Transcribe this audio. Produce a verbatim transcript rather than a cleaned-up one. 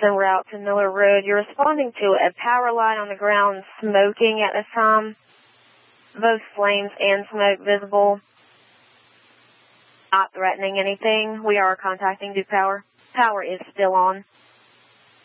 en route to Miller Road. You're responding to a power line on the ground smoking at this time. Both flames and smoke visible. Not threatening anything. We are contacting Duke Power. Power is still on.